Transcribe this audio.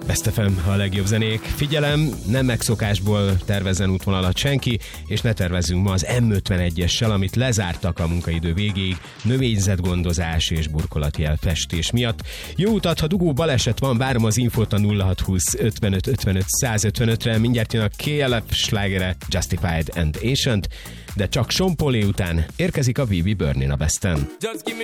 Best FM, a legjobb zenék. Figyelem, nem megszokásból tervezzen útvonalat senki, és ne tervezzünk ma az M51-essel, amit lezártak a munkaidő végéig növényzetgondozás és burkolati elfestés miatt. Jó utat, ha dugó baleset van, várom az infót a 0620 55 55 155-re, mindjárt jön a KLF slágere Justified and Ancient, de csak Sean Paul után érkezik a VB Burning a Besten.